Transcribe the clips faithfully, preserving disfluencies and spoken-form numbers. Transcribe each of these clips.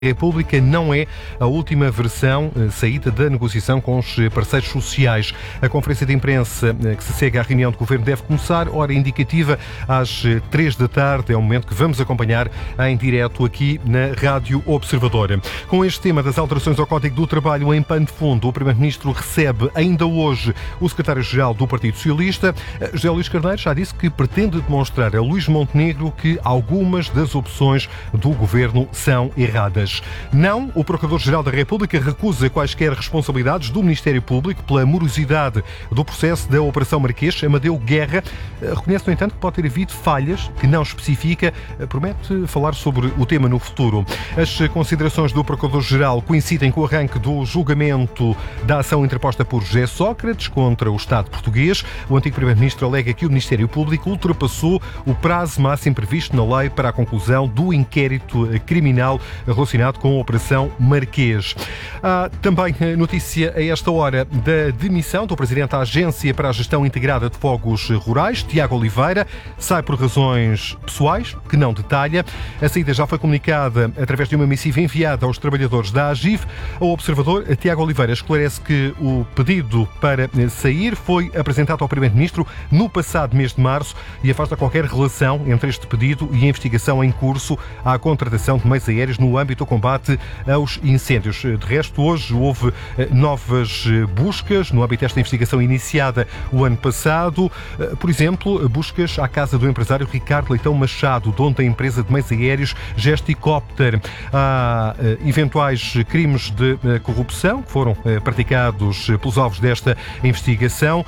República não é a última versão saída da negociação com os parceiros sociais. A conferência de imprensa que se segue à reunião de governo deve começar, hora indicativa, às três da tarde. É o momento que vamos acompanhar em direto aqui na Rádio Observador. Com este tema das alterações ao Código do Trabalho em pano de fundo, o Primeiro-Ministro recebe ainda hoje o Secretário-Geral do Partido Socialista. José Luís Carneiro já disse que pretende demonstrar a Luís Montenegro que algumas das opções do governo são erradas. Não, o Procurador-Geral da República recusa quaisquer responsabilidades do Ministério Público pela morosidade do processo da Operação Marquês. Amadeu Guerra reconhece, no entanto, que pode ter havido falhas que não especifica. Promete falar sobre o tema no futuro. As considerações do Procurador-Geral coincidem com o arranque do julgamento da ação interposta por José Sócrates contra o Estado português. O antigo Primeiro-Ministro alega que o Ministério Público ultrapassou o prazo máximo previsto na lei para a conclusão do inquérito criminal relacionado com a Operação Marquês. Há também notícia a esta hora da demissão do Presidente da Agência para a Gestão Integrada de Fogos Rurais, Tiago Oliveira. Sai por razões pessoais, que não detalha. A saída já foi comunicada através de uma missiva enviada aos trabalhadores da AGIF. O observador, Tiago Oliveira, esclarece que o pedido para sair foi apresentado ao Primeiro-Ministro no passado mês de março e afasta qualquer relação entre este pedido e a investigação em curso à contratação de meios aéreos no âmbito do combate aos incêndios. De resto, hoje houve novas buscas no âmbito desta investigação iniciada o ano passado. Por exemplo, buscas à casa do empresário Ricardo Leitão Machado, dono da empresa de meios aéreos Gesticopter. Há eventuais crimes de corrupção que foram praticados pelos alvos desta investigação.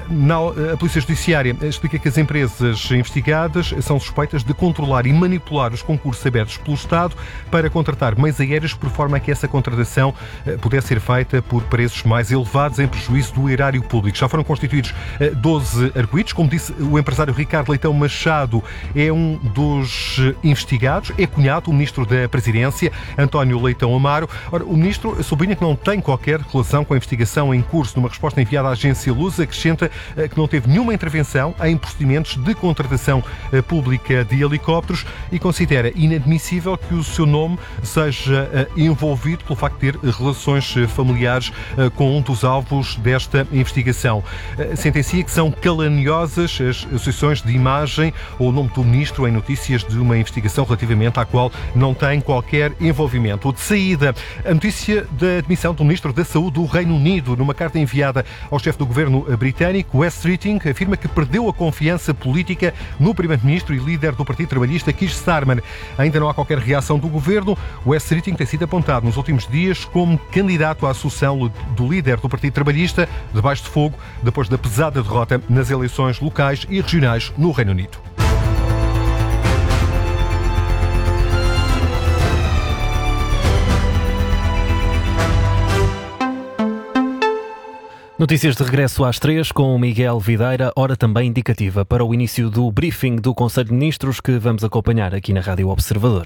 A Polícia Judiciária explica que as empresas investigadas são suspeitas de controlar e manipular os concursos abertos pelo Estado para contratar meios aéreos por forma a que essa contratação pudesse ser feita por preços mais elevados em prejuízo do erário público. Já foram constituídos doze arguidos. Como disse, o empresário Ricardo Leitão Machado é um dos investigados, é cunhado do Ministro da Presidência, António Leitão Amaro. Ora, o Ministro sublinha que não tem qualquer relação com a investigação em curso. Numa resposta enviada à agência Luz, acrescenta que não teve nenhuma intervenção em procedimentos de contratação pública de helicópteros e considera inadmissível que o seu nome seja envolvido pelo facto de ter relações familiares com um dos alvos desta investigação. Sentencia que são caluniosas as associações de imagem ou o nome do Ministro em notícias de uma investigação relativamente à qual não tem qualquer envolvimento. De saída, a notícia da admissão do Ministro da Saúde do Reino Unido. Numa carta enviada ao chefe do governo britânico, Wes Streeting afirma que perdeu a confiança política no Primeiro-Ministro e líder do Partido Trabalhista, Keir Starmer. Ainda não há qualquer reação do governo. Wes Streeting tem sido apontado nos últimos dias como candidato à assunção do líder do Partido Trabalhista debaixo de fogo depois da pesada derrota nas eleições locais e regionais no Reino Unido. Notícias de regresso às três com o Miguel Videira, hora também indicativa para o início do briefing do Conselho de Ministros que vamos acompanhar aqui na Rádio Observador.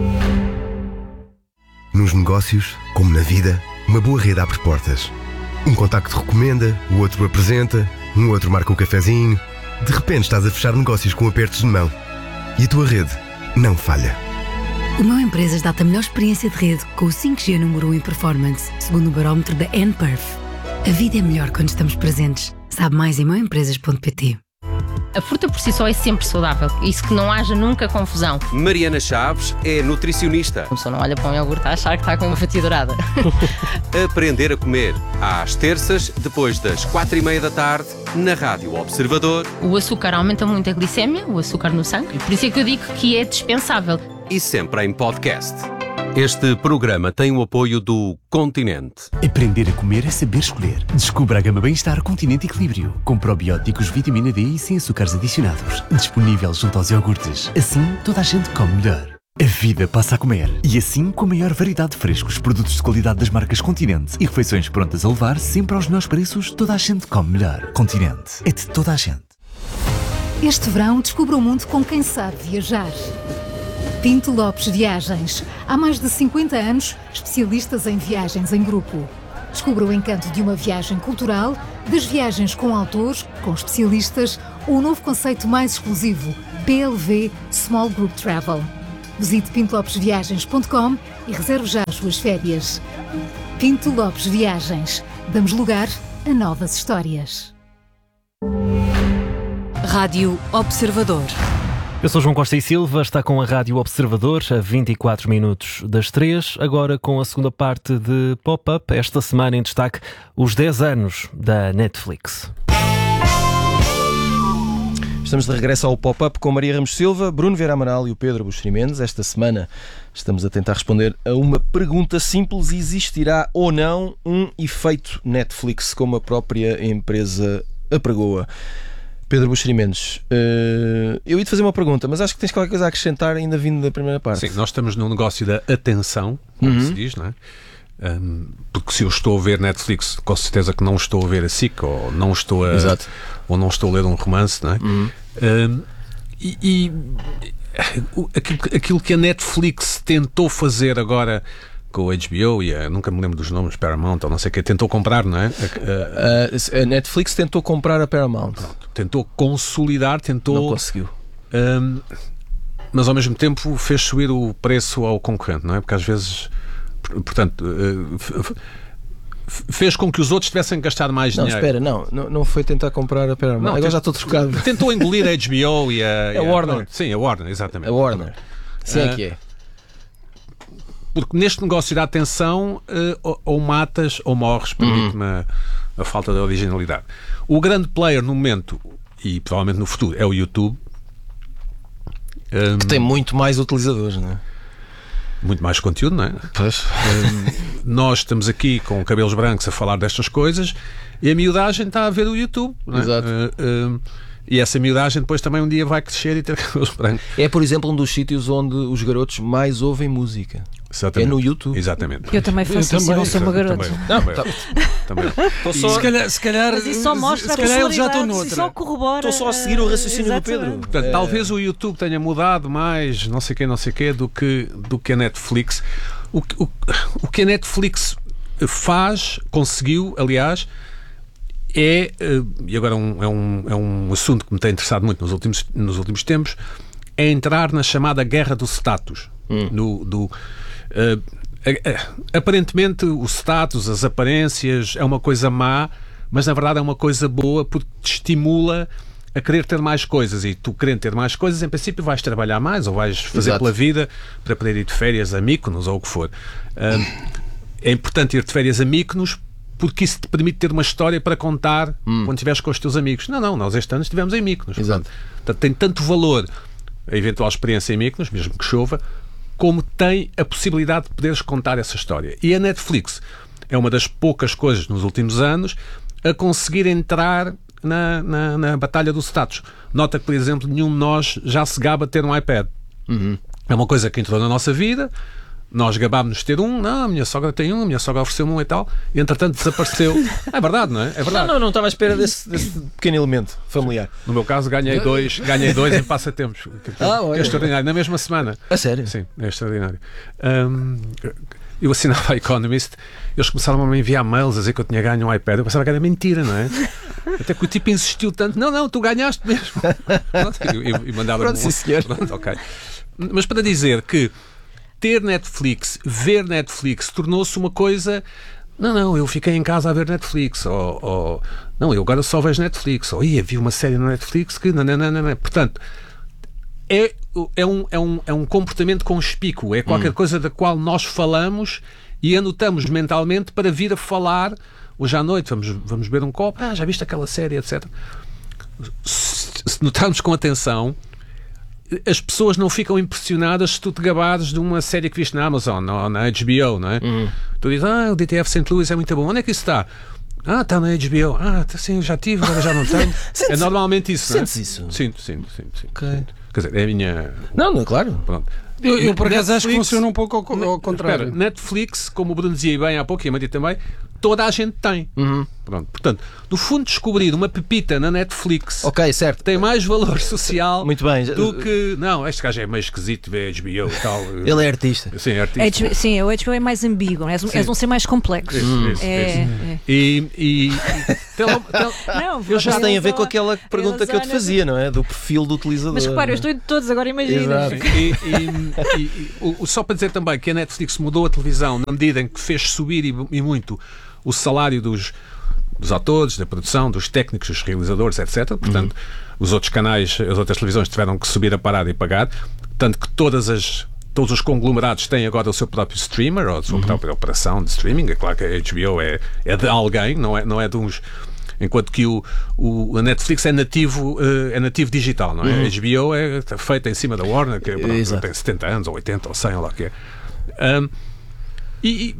Nos negócios, como na vida, uma boa rede abre portas. Um contacto recomenda, o outro apresenta, um outro marca o cafezinho. De repente estás a fechar negócios com apertos de mão. E a tua rede não falha. O Meu Empresas dá-te a melhor experiência de rede com o cinco G número um em performance, segundo o barómetro da N Perf. A vida é melhor quando estamos presentes. Sabe mais em meu empresas ponto pt. A fruta por si só é sempre saudável. Isso que não haja nunca confusão. Mariana Chaves é nutricionista. A pessoa não olha para um iogurte a achar que está com uma fatia dourada. Aprender a comer. Às terças, depois das quatro e meia da tarde, na Rádio Observador. O açúcar aumenta muito a glicémia, o açúcar no sangue. Por isso é que eu digo que é dispensável. E sempre em podcast. Este programa tem o apoio do Continente. Aprender a comer é saber escolher. Descubra a gama Bem-Estar Continente Equilíbrio, com probióticos, vitamina D e sem açúcares adicionados. Disponível junto aos iogurtes. Assim, toda a gente come melhor. A vida passa a comer. E assim, com a maior variedade de frescos, produtos de qualidade das marcas Continente e refeições prontas a levar, sempre aos melhores preços, toda a gente come melhor. Continente. É de toda a gente. Este verão, descubra o mundo com quem sabe viajar. Pinto Lopes Viagens. Há mais de cinquenta anos, especialistas em viagens em grupo. Descubra o encanto de uma viagem cultural, das viagens com autores, com especialistas, ou o novo conceito mais exclusivo, P L V Small Group Travel. Visite pinto lopes viagens ponto com e reserve já as suas férias. Pinto Lopes Viagens. Damos lugar a novas histórias. Rádio Observador. Eu sou João Costa e Silva, está com a Rádio Observador a vinte e quatro minutos das três, agora com a segunda parte de Pop-Up, esta semana em destaque os dez anos da Netflix. Estamos de regresso ao Pop-Up com Maria Ramos Silva, Bruno Vieira Amaral e o Pedro Buxeri Mendes. Esta semana estamos a tentar responder a uma pergunta simples: existirá ou não um efeito Netflix, como a própria empresa apregoa? Pedro Buxeri Mendes, uh, eu ia-te fazer uma pergunta, mas acho que tens qualquer coisa a acrescentar ainda vindo da primeira parte. Sim, nós estamos no negócio da atenção, como uhum. se diz, não é? Um, porque se eu estou a ver Netflix, com certeza que não estou a ver a S I C, ou não estou a, Exato. ou não estou a ler um romance, não é? Uhum. Um, e, e aquilo, aquilo que a Netflix tentou fazer agora com o H B O e a, nunca me lembro dos nomes, Paramount ou não sei o que, tentou comprar, não é? A, a, a Netflix tentou comprar a Paramount. Pronto, tentou consolidar, tentou... Não conseguiu. Um, mas ao mesmo tempo fez subir o preço ao concorrente, não é? Porque às vezes, portanto, uh, fez com que os outros tivessem gastado mais não, dinheiro. Espera, não, não, não foi tentar comprar a Paramount. Não, agora tent... já estou trocado. Tentou engolir a H B O e a... A, a Warner. Não, sim, a Warner, exatamente. A Warner. Sim, é uh, que é. Porque neste negócio da atenção, uh, ou, ou matas ou morres, permite-me uhum. a, a falta de originalidade. O grande player no momento, e provavelmente no futuro, é o YouTube. Um, que tem muito mais utilizadores, não é? Muito mais conteúdo, não é? Pois. Um, nós estamos aqui com cabelos brancos a falar destas coisas e a miudagem está a ver o YouTube. Não é? Exato. Uh, um, E essa miudagem depois também um dia vai crescer e ter cabelos brancos. É, por exemplo, um dos sítios onde os garotos mais ouvem música. Exatamente. É no YouTube. Exatamente. Eu também faço eu isso, também, eu sou uma garota. Também, não, também. Tá. também. Só... Se calhar, se calhar, mas isso só mostra se calhar eles já estão noutra. Só corrobora. Estou só a seguir o raciocínio uh, do Pedro. Portanto, é... talvez o YouTube tenha mudado mais, não sei o quê, não sei o quê, do que, do que a Netflix. O, o, o que a Netflix faz, conseguiu, aliás, é, e agora é um, é, um, é um assunto que me tem interessado muito nos últimos, nos últimos tempos, é entrar na chamada guerra do status. Hum. No, do, uh, aparentemente o status, as aparências é uma coisa má, mas na verdade é uma coisa boa porque te estimula a querer ter mais coisas, e tu querendo ter mais coisas, em princípio vais trabalhar mais ou vais fazer Exato. pela vida para poder ir de férias a Mykonos ou o que for. Uh, é importante ir de férias a Mykonos porque isso te permite ter uma história para contar hum. quando estiveres com os teus amigos. Não, não, nós este ano estivemos em Mykonos. Exato. Portanto, tem tanto valor a eventual experiência em Mykonos, mesmo que chova, como tem a possibilidade de poderes contar essa história. E a Netflix é uma das poucas coisas nos últimos anos a conseguir entrar na, na, na batalha do status. Nota que, por exemplo, nenhum de nós já se gaba de ter um iPad. Uhum. É uma coisa que entrou na nossa vida. Nós gabámos de ter um, não, a minha sogra tem um, a minha sogra ofereceu-me um e tal, e entretanto desapareceu. É verdade, não é? É verdade. Não, não, não estava à espera desse, desse pequeno elemento familiar. No meu caso, ganhei dois, ganhei dois em passatempos. Ah, é extraordinário, na mesma semana. A sério? Sim, é extraordinário. Um, eu assinava a Economist, eles começaram a me enviar mails a dizer que eu tinha ganho um iPad. Eu pensava que era mentira, não é? Até que o tipo insistiu tanto, não, não, tu ganhaste mesmo. E, e mandava Pronto, sim, senhor. Pronto, ok. Mas para dizer que ter Netflix, ver Netflix, tornou-se uma coisa... Não, não, eu fiquei em casa a ver Netflix. Ou, ou não, eu agora só vejo Netflix. Ou ia, vi uma série na Netflix que... Não, não, não, não. Portanto, é, é, um, é, um, é um comportamento conspícuo. É qualquer hum. coisa da qual nós falamos e anotamos mentalmente para vir a falar. Hoje à noite vamos, vamos beber um copo. Ah, já viste aquela série, etcétera. Se, se notarmos com atenção... As pessoas não ficam impressionadas se tu te gabares de uma série que viste na Amazon ou na H B O, não é? Uhum. Tu dizes, ah, o D T F Saint Louis é muito bom. Onde é que isso está? Ah, está na H B O. Ah, sim, já tive, agora já não tenho. É normalmente isso, não é? Sentes isso? Sinto, sinto, sinto. sinto, okay. sinto. Quer dizer, é a minha... Não, não, claro. Pronto. Eu, eu por acaso acho que funciona um pouco ao, ao contrário. Espera, Netflix, como o Bruno dizia bem há pouco, e a Maria também, toda a gente tem. Uhum. Pronto. Portanto, no fundo, descobrir uma pepita na Netflix okay, certo. tem mais valor social muito bem. do que... Não, este gajo é meio esquisito, vê H B O e tal. Ele é artista. Sim, é artista. H- sim, o H B O é mais ambíguo, é um ser mais complexo. Isso, isso, é, isso. é. E... e Tele, tele... Não, eu já tem a ver com aquela pergunta que eu te fazia, não é? Do perfil do utilizador. Mas repara, eu estou de todos, agora imagina. E, e, e, e, o, só para dizer também que a Netflix mudou a televisão na medida em que fez subir e, e muito o salário dos, dos atores, da produção, dos técnicos, dos realizadores, etcétera. Portanto, uhum. os outros canais, as outras televisões tiveram que subir a parada e pagar. Tanto que todas as Todos os conglomerados têm agora o seu próprio streamer ou a sua uhum. própria operação de streaming. É claro que a H B O é, é de alguém, não é, não é de uns... Enquanto que o, o, a Netflix é nativo, é nativo digital, não é? Uhum. A H B O é feita em cima da Warner, que pronto, tem setenta anos, ou oitenta, ou cem, ou lá o que é. Um, e, e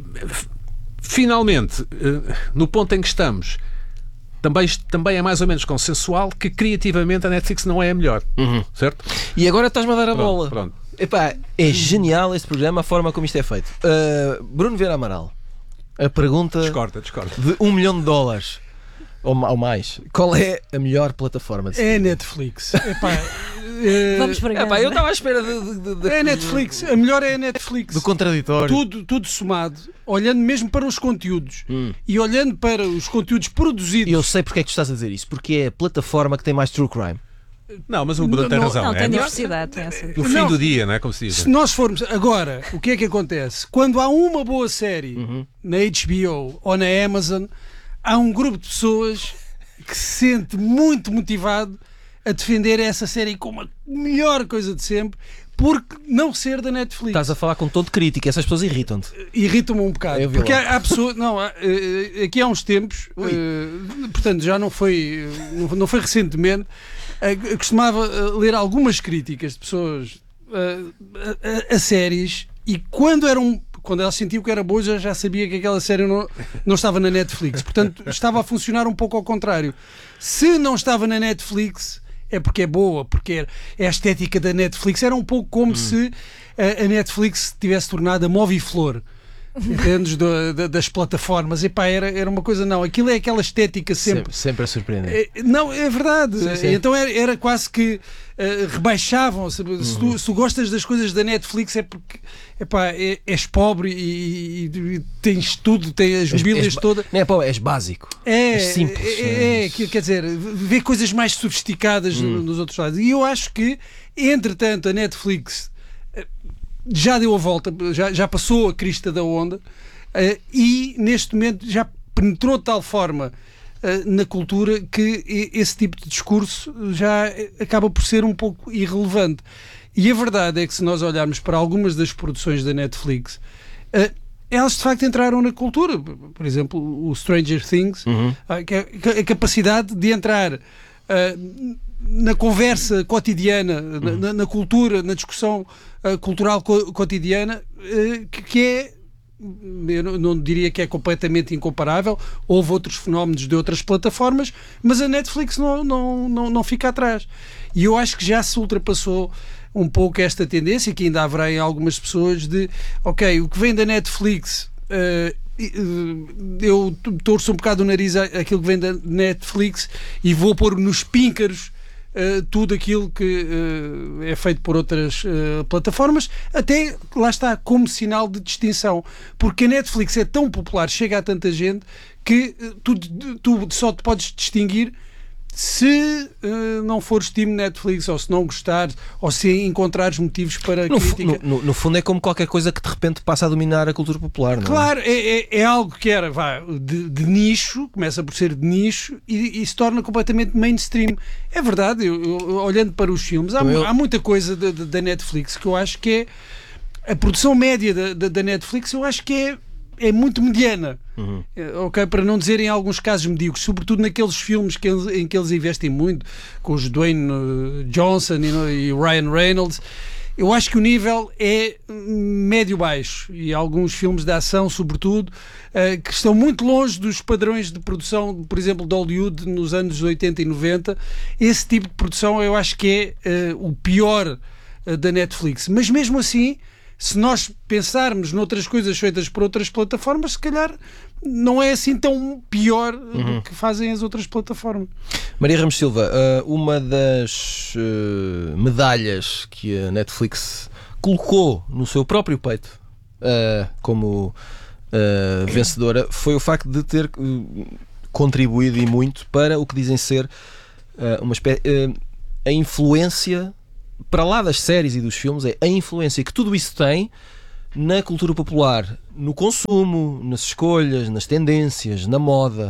finalmente, no ponto em que estamos, também, também é mais ou menos consensual que criativamente a Netflix não é a melhor, uhum. certo? E agora estás-me a dar a pronto, bola. Pronto. Epá, é genial este programa, a forma como isto é feito. Uh, Bruno Vieira Amaral, a pergunta discorda, discorda. de um milhão de dólares ou, ou mais: qual é a melhor plataforma de É Netflix. Epá, uh, Vamos para epá, eu estava à espera de, de, de, É Netflix, a melhor é a Netflix. Do contraditório. Tudo, tudo somado, olhando mesmo para os conteúdos hum. e olhando para os conteúdos produzidos. E eu sei porque é que tu estás a dizer isso, porque é a plataforma que tem mais true crime. Não, mas o Bruno tem razão. Não, é? tem diversidade. Tem essa. No fim não, do dia, não é? Como se diz. Se nós formos. Agora, o que é que acontece? Quando há uma boa série uhum. na H B O ou na Amazon, há um grupo de pessoas que se sente muito motivado a defender essa série como a melhor coisa de sempre, porque não ser da Netflix. Estás a falar com tom de crítica, essas pessoas irritam-te. Irritam-me um bocado. Porque há, há pessoas. Não, há, aqui há uns tempos, uh, portanto, já não foi, não foi recentemente. Eu costumava ler algumas críticas de pessoas uh, a, a, a séries, e quando eram quando elas sentiam que era boa, já, já sabia que aquela série não, não estava na Netflix. Portanto, estava a funcionar um pouco ao contrário. Se não estava na Netflix, é porque é boa, porque é a estética da Netflix. Era um pouco como hum. se a, a Netflix tivesse tornado a Moviflor. Entendes? Do, da, das plataformas. Epá, era, era uma coisa, não. Aquilo é aquela estética sempre. Sempre, sempre a surpreender. É, não, é verdade. Sim, sim. Então era, era quase que uh, rebaixavam. Se, uhum. se, tu, se tu gostas das coisas da Netflix é porque epá, é, és pobre e, e, e tens tudo, tens as mobílias todas. Não é pobre, és básico. É, és simples. É, é, quer dizer, vê coisas mais sofisticadas hum. nos outros lados. E eu acho que, entretanto, a Netflix já deu a volta, já, já passou a crista da onda uh, e neste momento já penetrou de tal forma uh, na cultura que esse tipo de discurso já acaba por ser um pouco irrelevante. E a verdade é que, se nós olharmos para algumas das produções da Netflix, uh, elas de facto entraram na cultura. Por exemplo, o Stranger Things, uhum. uh, que é a capacidade de entrar uh, na conversa cotidiana, uhum. na, na cultura, na discussão uh, cultural co- cotidiana, uh, que, que é, eu não, não diria que é completamente incomparável. Houve outros fenómenos de outras plataformas, mas a Netflix não, não, não, não fica atrás. E eu acho que já se ultrapassou um pouco esta tendência, que ainda haverá em algumas pessoas, de, ok, o que vem da Netflix... Uh, eu torço um bocado o nariz àquilo que vem da Netflix e vou pôr nos píncaros Uh, tudo aquilo que uh, é feito por outras uh, plataformas, até, lá está, como sinal de distinção, porque a Netflix é tão popular, chega a tanta gente, que uh, tu, tu só te podes distinguir se uh, não fores time Netflix, ou se não gostares, ou se encontrares motivos para no crítica. No, no, no fundo é como qualquer coisa que de repente passa a dominar a cultura popular, não é? Claro, é, é, é algo que era vá, de, de nicho, começa por ser de nicho e, e se torna completamente mainstream. É verdade, eu, eu, olhando para os filmes, há, eu... há muita coisa da, da Netflix que eu acho que é a produção média da, da, da Netflix, eu acho que é é muito mediana, uhum. ok, para não dizer em alguns casos medíocres, sobretudo naqueles filmes que eles, em que eles investem muito, com os Dwayne Johnson e, e Ryan Reynolds. Eu acho que o nível é médio-baixo, e alguns filmes de ação, sobretudo, uh, que estão muito longe dos padrões de produção, por exemplo, de Hollywood nos anos oitenta e noventa. Esse tipo de produção eu acho que é uh, o pior uh, da Netflix. Mas mesmo assim, se nós pensarmos noutras coisas feitas por outras plataformas, se calhar não é assim tão pior uhum. do que fazem as outras plataformas. Maria Ramos Silva, uma das medalhas que a Netflix colocou no seu próprio peito como vencedora foi o facto de ter contribuído e muito para o que dizem ser uh, uma espécie, uh, a influência, para lá das séries e dos filmes, é a influência que tudo isso tem na cultura popular, no consumo, nas escolhas, nas tendências, na moda.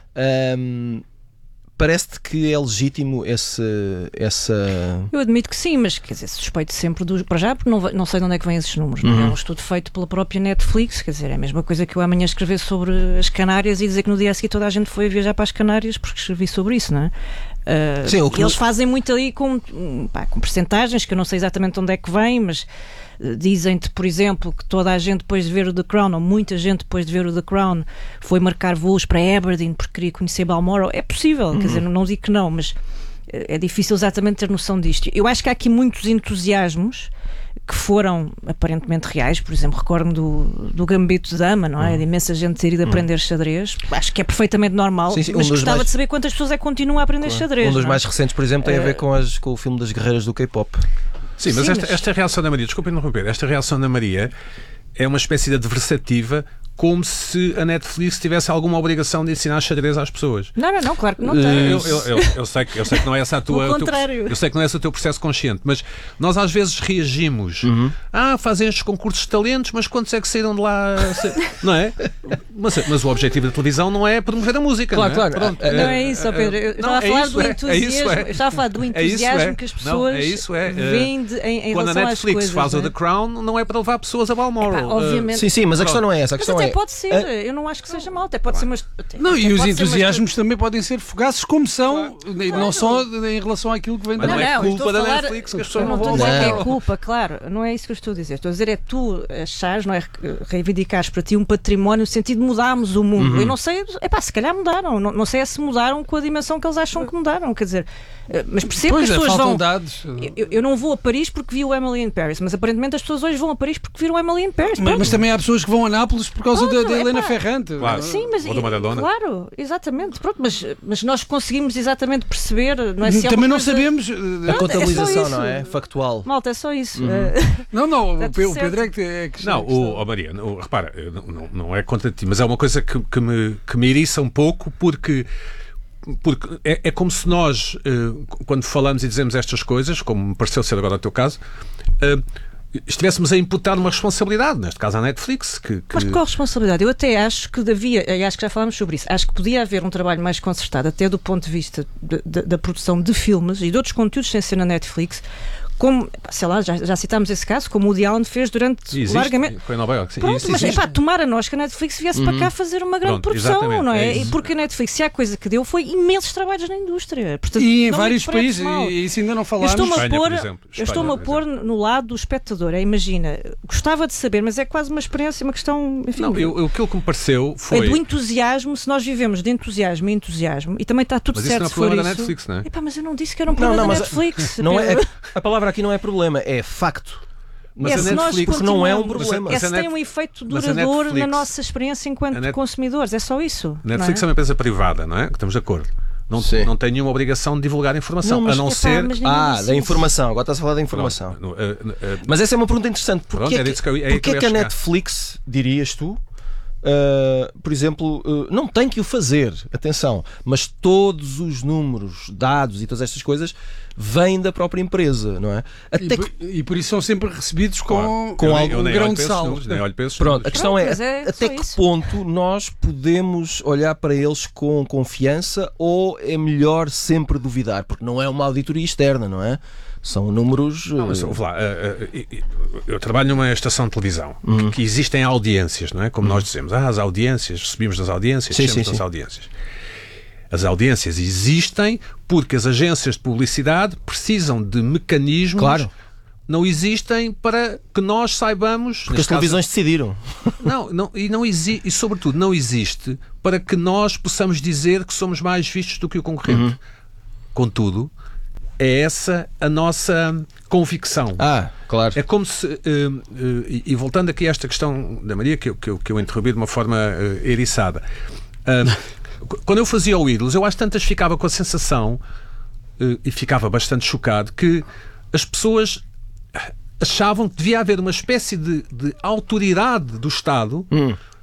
Um, Parece-te que é legítimo esse, essa... Eu admito que sim, mas quer dizer, suspeito sempre do, para já, porque não, não sei de onde é que vêm esses números. Uhum. Não é um estudo feito pela própria Netflix, quer dizer, é a mesma coisa que eu amanhã escrever sobre as Canárias e dizer que no dia a seguir toda a gente foi viajar para as Canárias porque escrevi sobre isso, não é? Uh, Sim, que eles fazem muito ali com, pá, com percentagens que eu não sei exatamente de onde é que vêm, mas uh, dizem-te, por exemplo, que toda a gente depois de ver o The Crown, ou muita gente depois de ver o The Crown, foi marcar voos para Aberdeen porque queria conhecer Balmoral. É possível, uhum. quer dizer, não, não digo que não, mas uh, é difícil exatamente ter noção disto. Eu acho que há aqui muitos entusiasmos que foram aparentemente reais. Por exemplo, recordo-me do, do Gambito de Dama, não é? De imensa gente ter ido aprender xadrez. Acho que é perfeitamente normal, sim, sim, mas um gostava mais... de saber quantas pessoas é que continuam a aprender claro. xadrez. Um dos não? mais recentes, por exemplo, tem a ver com, as, com o filme das guerreiras do K-pop. Sim, mas, sim, esta, mas esta reação da Maria, desculpa interromper, esta reação da Maria é uma espécie de adversativa, como se a Netflix tivesse alguma obrigação de ensinar xadrez às pessoas. Não, não, não, claro que não tem. Eu, eu, eu, eu, sei, que, eu sei que não é essa a tua... Ao contrário. Teu, eu sei que não é esse o teu processo consciente, mas nós às vezes reagimos. Uhum. Ah, fazem estes concursos de talentos, mas quantos é que saíram de lá? Não é? Mas, mas o objetivo da televisão não é promover a música, claro, não é? Claro, claro. Não é isso, Pedro. Eu estava a falar do entusiasmo. Eu estava a falar do entusiasmo que as pessoas veem em relação às coisas. Quando a Netflix faz o The Crown, não é para levar pessoas a Balmoral. Obviamente. Sim, sim, mas a questão não é essa. A questão mas até é... pode ser. Eu não acho que seja mal, até pode claro. ser mas Não, e os entusiasmos também podem ser fugaces, como são, claro. não claro. só em relação àquilo que vem da Não, não é culpa da falar, Netflix que as pessoas não vão estou a dizer que é culpa, claro, não é isso que eu estou a dizer. Estou a dizer é tu achares, não é reivindicares para ti um património no sentido de mudarmos o mundo. Uhum. Eu não sei, é pá, se calhar mudaram, não, não sei se mudaram com a dimensão que eles acham que mudaram, quer dizer, mas percebo pois que as pessoas é, vão. Dados. Eu, eu não vou a Paris porque vi o Emily in Paris, mas aparentemente as pessoas hoje vão a Paris porque viram o Emily in Paris. Mas, mas também há pessoas que vão a Nápoles por causa Pronto, da, da Helena epá. Ferrante. Claro. Sim, mas Ou do Maradona. Claro, exatamente. Pronto, mas, mas nós conseguimos exatamente perceber, não é? Se também é não coisa... sabemos. A contabilização, é não é? Factual. Malta, é só isso. Uhum. Uh... Não, não, o Pedro é que é que Não, o, oh Maria, o, repara, não, não, não é contra ti, mas é uma coisa que, que, me, que me eriça um pouco porque. Porque é, é como se nós, uh, quando falamos e dizemos estas coisas, como me pareceu ser agora o teu caso, uh, estivéssemos a imputar uma responsabilidade, neste caso à Netflix. Que, que... Mas qual responsabilidade? Eu até acho que havia, e acho que já falámos sobre isso, acho que podia haver um trabalho mais concertado, até do ponto de vista de, de, da produção de filmes e de outros conteúdos sem ser na Netflix, como, sei lá, já, já citámos esse caso, como o Woody Allen fez durante existe, largamente. Foi em Nova Iorque. Pronto, isso, mas existe. é pá, tomara nós que a Netflix viesse uhum. para cá fazer uma grande Pronto, produção, não é? é e porque a Netflix, se há coisa que deu, foi imensos trabalhos na indústria. Portanto, e em vários países, mal. e isso ainda não falámos. Eu estou-me a Espanha, pôr, por exemplo. eu estou-me a pôr no lado do espectador. É, imagina, gostava de saber, mas é quase uma experiência, uma questão. Enfim, não, eu, eu, aquilo que me pareceu foi. É do entusiasmo, se nós vivemos de entusiasmo e entusiasmo, e também está tudo mas certo isso não é problema da Netflix, não é? Epá, mas eu não disse que era um problema não, não, da Netflix. Não é, a palavra aqui não é problema, é facto. Mas é, a Netflix não é um problema. É se tem um efeito duradouro Netflix, na nossa experiência enquanto Net... consumidores, é só isso. A Netflix é? é uma empresa privada, não é? Que estamos de acordo. Não, não tem nenhuma obrigação de divulgar informação, não, a não é, ser... Pá, ah, da informação. Agora estás a falar da informação. Não, não, uh, uh, mas essa é uma pergunta interessante. Porquê é que, que, eu, é porquê que, que a Netflix, dirias tu, uh, por exemplo, uh, não tem que o fazer, atenção, mas todos os números, dados e todas estas coisas vêm da própria empresa, não é? Até e, por, que... e por isso são sempre recebidos com, claro. com eu algum nem, grão de sal. Números, nem olho para esses Pronto, a questão Pronto, é, é até que isso. ponto nós podemos olhar para eles com confiança ou é melhor sempre duvidar? Porque não é uma auditoria externa, não é? São números... Não, mas, lá, eu trabalho numa estação de televisão uhum. que existem audiências, não é? Como uhum. nós dizemos, ah, as audiências, subimos das audiências, sim, descemos sim, das sim. audiências. As audiências existem porque as agências de publicidade precisam de mecanismos. Claro. Não existem para que nós saibamos... Porque as televisões caso, decidiram. Não, não, e, não exi, e sobretudo não existe para que nós possamos dizer que somos mais vistos do que o concorrente. Uhum. Contudo, é essa a nossa convicção. Ah, claro. É como se... Uh, uh, e, e voltando aqui a esta questão da Maria, que eu, que eu, que eu interrompi de uma forma uh, eriçada. Uh, Quando eu fazia o Ídolos, eu às tantas ficava com a sensação, uh, e ficava bastante chocado, que as pessoas achavam que devia haver uma espécie de, de autoridade do Estado hum.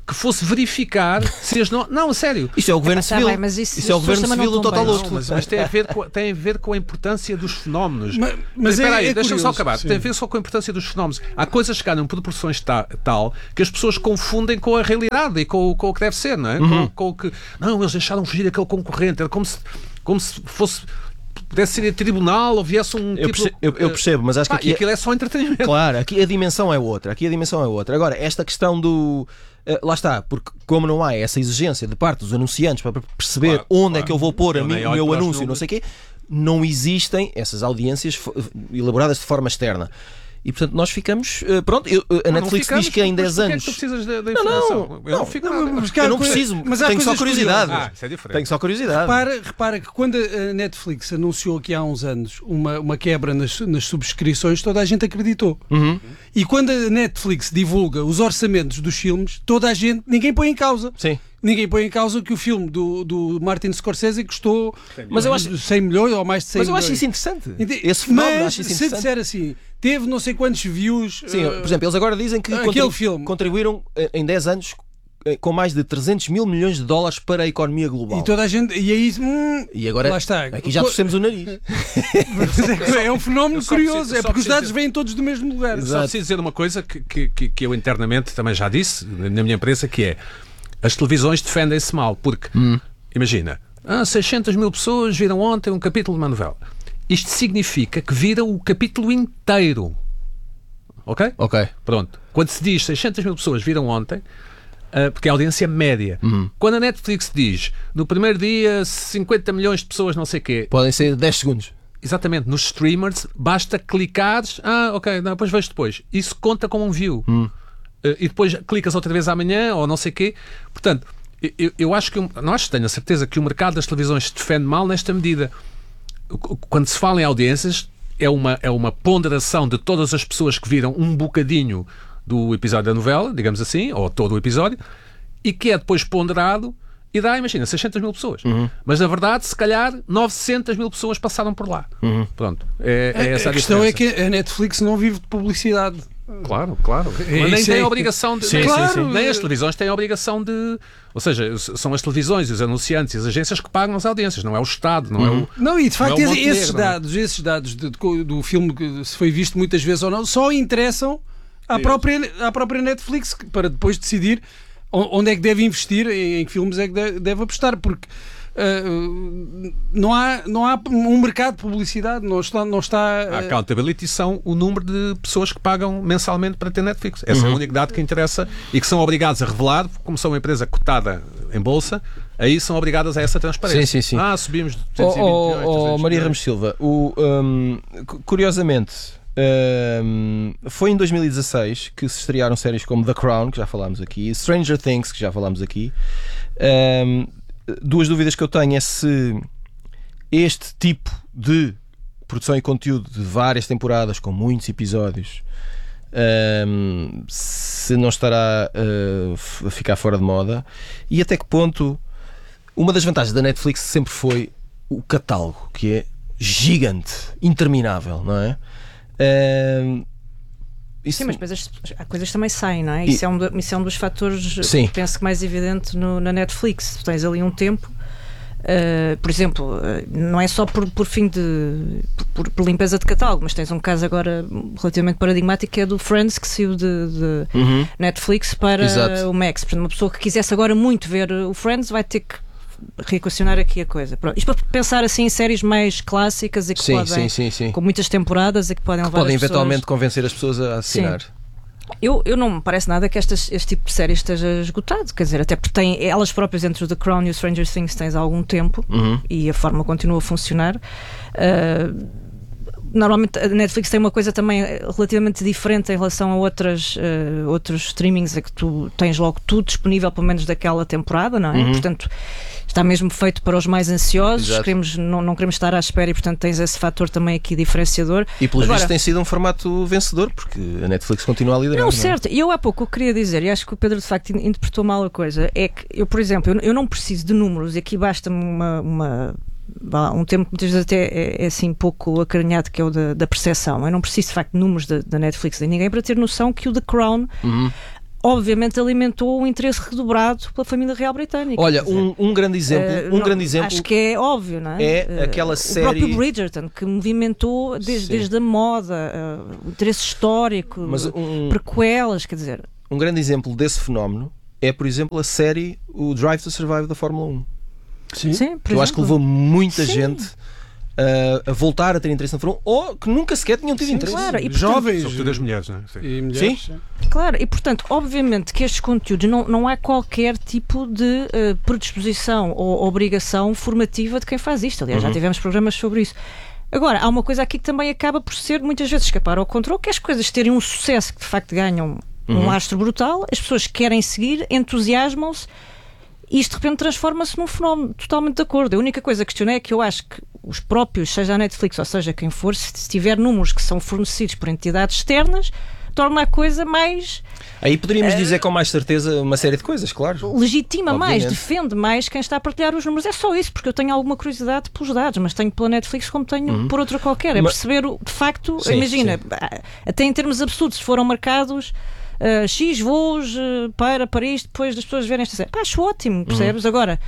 que fosse verificar se as... No... Não, a sério. Isso é o governo Ah, tá civil. bem, mas isso- Isso é o as governo pessoas também civil do não estão total bem. outro. Mas, mas tem, a ver com, tem a ver com a importância dos fenómenos. Mas, mas Espera é, aí, é deixa-me curioso, só acabar. sim. Tem a ver só com a importância dos fenómenos. Há coisas que ganham proporções ta, tal que as pessoas confundem com a realidade e com, com o que deve ser, não é? Uhum. Com, com o que... Não, eles deixaram fugir aquele concorrente. Era como se, como se fosse... pudesse ser em tribunal ou viesse um Eu tipo... percebo, eu, eu percebo, mas acho Pá, que e aqui aquilo é só entretenimento. Claro, aqui a dimensão é outra. Aqui a dimensão é outra. Agora, esta questão do... uh, lá está, porque como não há essa exigência de parte dos anunciantes para perceber Claro, onde claro. é que eu vou pôr a Eu mim, nem o olho meu para os anúncio, não números. sei o quê, não existem essas audiências fo- elaboradas de forma externa. E portanto nós ficamos... uh, pronto, eu- a Não, não Netflix ficamos, diz que em mas dez porquê é que anos... tu precisas da, da Não, não, informação? Eu não, não fico não, nada. mas cá há Eu não coisa- preciso, mas há tenho só coisas curiosidade. curiosas. Ah, isso é diferente. Tenho só curiosidade. Repara, repara que quando a Netflix anunciou aqui há uns anos uma, uma quebra nas, nas subscrições, toda a gente acreditou. Uhum. E quando a Netflix divulga os orçamentos dos filmes, toda a gente, ninguém põe em causa. Sim. Ninguém põe em causa que o filme do, do Martin Scorsese custou Mas eu acho- cem milhões ou mais de cem Mas eu milhões. acho isso interessante. Ente- Esse fenómeno, Mas acho isso se interessante. disser assim, teve não sei quantos views. Sim, eh, por exemplo, eles agora dizem que aquele contribu- filme. contribuíram eh, em dez anos eh, com mais de trezentos mil milhões de dólares para a economia global. E toda a gente. E aí. Hum, E agora, lá está. aqui já torcemos o nariz. É um fenómeno Eu só curioso, preciso- é só porque os preciso dados dizer- vêm todos do mesmo lugar. Só Exato. preciso dizer uma coisa que, que, que- que eu internamente também já disse na minha empresa, que é as televisões defendem-se mal, porque imagina, ah, seiscentas mil pessoas viram ontem um capítulo de uma novela. Isto significa que viram o capítulo inteiro. Ok? Ok. Pronto. Quando se diz seiscentas mil pessoas viram ontem, ah, porque é a audiência média. Quando a Netflix diz no primeiro dia cinquenta milhões de pessoas, não sei o quê, Podem ser dez segundos. exatamente, nos streamers, basta clicares, ah, ok, não, depois vejo depois. Isso conta como um view. Uh, e depois clicas outra vez amanhã, ou não sei o quê. Portanto, eu, eu acho que, não acho, tenho a certeza que o mercado das televisões se defende mal nesta medida. Quando se fala em audiências, é uma, é uma ponderação de todas as pessoas que viram um bocadinho do episódio da novela, digamos assim, ou todo o episódio, e que é depois ponderado e dá, imagina, seiscentas mil pessoas. Mas na verdade, se calhar, novecentas mil pessoas passaram por lá. Pronto. É, é essa a a questão é diferença. que a Netflix não vive de publicidade. Claro, claro. Mas nem isso tem é a que- obrigação de. Sim, nem, sim, Claro. sim. nem as televisões têm a obrigação de. Ou seja, s- são as televisões e os anunciantes e as agências que pagam as audiências, não é o Estado, não é o. Não, e de facto não é o esses, esses Montenegro, não é? dados, esses dados de- de- do filme que se foi visto muitas vezes ou não, só interessam à própria, à própria Netflix que- para depois decidir o- onde é que deve investir, em, em que filmes é que deve, deve apostar, porque ah, não, há, não há um mercado de publicidade, não está. Não está A ah, accountability são o número de pessoas que pagam mensalmente para ter Netflix. Essa é a única dado que interessa e que são obrigados a revelar, como são uma empresa cotada em bolsa, aí são obrigadas a essa transparência. Sim, sim, sim. Ah, subimos de Oh, duzentos e vinte oh, milhões, oh, trezentos Maria milhões. Ramos Silva, o, hum, cu- curiosamente, hum, foi em dois mil e dezasseis que se estrearam séries como The Crown, que já falámos aqui, Stranger Things, que já falámos aqui. Hum, duas dúvidas que eu tenho é se este tipo de produção e conteúdo de várias temporadas, com muitos episódios, hum, se não estará uh, f- a ficar fora de moda, e até que ponto. Uma das vantagens da Netflix sempre foi o catálogo, que é gigante, interminável, não é? Hum, isso... Sim, mas depois as, as coisas também saem, não é? E- Isso, é um, do- isso é um dos fatores, Sim. penso que mais evidente no- na Netflix. Tu tens ali um tempo, uh, por exemplo, uh, não é só por, por fim de. Por, por limpeza de catálogo, mas tens um caso agora relativamente paradigmático que é do Friends, que saiu de, de Uhum. Netflix para Exato. o Max. Portanto, uma pessoa que quisesse agora muito ver o Friends vai ter que reequacionar aqui a coisa. Pronto. Isto para pensar assim em séries mais clássicas e que Sim, podem, sim, sim, sim. com muitas temporadas e que podem Que levar podem as pessoas- eventualmente convencer as pessoas a assinar. Eu, eu não me parece nada que estas, este tipo de série esteja esgotado, quer dizer, até porque tem, elas próprias entre o The Crown e o Stranger Things tens há algum tempo Uhum. e a forma continua a funcionar. Uh, normalmente a Netflix tem uma coisa também relativamente diferente em relação a outras, uh, outros streamings, é que tu tens logo tudo disponível pelo menos daquela temporada, não é? Uhum. Portanto, está mesmo feito para os mais ansiosos, Exato. queremos, não, não queremos estar à espera e portanto tens esse fator também aqui diferenciador. E pelos Agora, vistos tem sido um formato vencedor, porque a Netflix continua a liderar. não, é? certo. E eu há pouco eu queria dizer, e acho que o Pedro de facto in- interpretou mal a coisa, é que eu, por exemplo, eu, eu não preciso de números, e aqui basta-me uma, uma, vá lá, um termo que muitas vezes até é, é assim pouco acarinhado, que é o da, da percepção. Eu não preciso de facto de números da, da Netflix de ninguém para ter noção que o The Crown Uhum. obviamente alimentou um interesse redobrado pela família real britânica. Olha, um, um grande exemplo, uh, um não, grande exemplo acho que é óbvio, não é? É aquela uh, série... O próprio Bridgerton, que movimentou desde, desde a moda, uh, o interesse histórico, Mas um, prequelas, quer dizer... Um grande exemplo desse fenómeno é, por exemplo, a série o Drive to Survive da Fórmula um. Sim, Sim por eu exemplo. acho que levou muita Sim. gente a, a voltar a ter interesse na Fórmula um ou que nunca sequer tinham tido Sim, interesse. Claro. E, portanto, jovens. Sobretudo as mulheres, não é? Sim. E mulheres. Sim. Claro, e portanto, obviamente que estes conteúdos não, não há qualquer tipo de uh, predisposição ou obrigação formativa de quem faz isto. Aliás, Uhum. já tivemos programas sobre isso. Agora, há uma coisa aqui que também acaba por ser muitas vezes escapar ao controle, que é as coisas terem um sucesso que de facto ganham um Uhum. lastro brutal, as pessoas querem seguir, entusiasmam-se e isto de repente transforma-se num fenómeno. Totalmente de acordo. A única coisa que questionei é que eu acho que os próprios, seja a Netflix ou seja quem for, se tiver números que são fornecidos por entidades externas, torna a coisa mais... Aí poderíamos dizer com mais certeza uma série de coisas, claro. Legitima Obviamente. mais, defende mais quem está a partilhar os números. É só isso, porque eu tenho alguma curiosidade pelos dados, mas tenho pela Netflix como tenho Uhum. por outra qualquer. É Mas- perceber, o- de facto, Sim, imagina, sim. até em termos absurdos, se foram marcados uh, X voos uh, para Paris depois das pessoas verem esta série. Pá, acho ótimo, percebes? Uhum. Agora,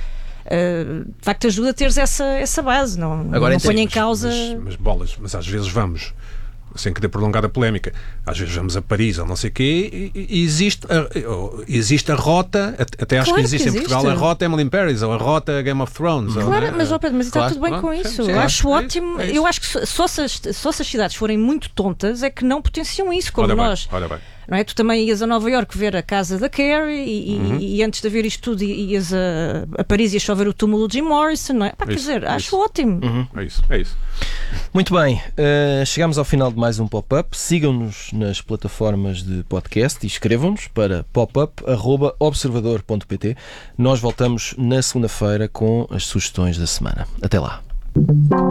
uh, de facto, ajuda a teres essa, essa base, não, Agora, não sim, ponha em Mas- causa. Mas, mas bolas, mas às vezes vamos, sem querer prolongar a polémica, às vezes vamos a Paris ou não sei o quê, e, e existe, a, existe a rota, até acho Claro que existe que em Portugal existe. a rota Emily in Paris ou a rota Game of Thrones. ou, Claro, né? mas, ó Pedro, mas está Claro, tudo bem pronto, com sim, isso. sim, eu claro. acho É isso, ótimo. é isso. Eu acho que só, só, se as, só se as cidades forem muito tontas é que não potenciam isso, como Olha bem, nós. olha bem. Não é? Tu também ias a Nova Iorque ver a casa da Carrie e, Uhum. e, e antes de ver isto tudo ias a, a Paris e ias só ver o túmulo de Jim Morrison, não é? Pá, quer Isso, dizer, isso. acho ótimo. Uhum. É isso, é isso. Muito bem, uh, chegamos ao final de mais um Pop-Up. Sigam-nos nas plataformas de podcast e escrevam-nos para popup arroba observador ponto pt. Nós voltamos na segunda-feira com as sugestões da semana. Até lá.